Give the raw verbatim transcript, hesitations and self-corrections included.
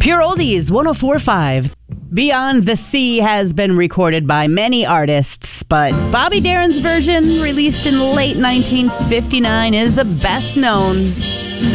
Pure Oldies, one oh four point five. Beyond the Sea has been recorded by many artists, but Bobby Darin's version, released in late nineteen fifty-nine, is the best known.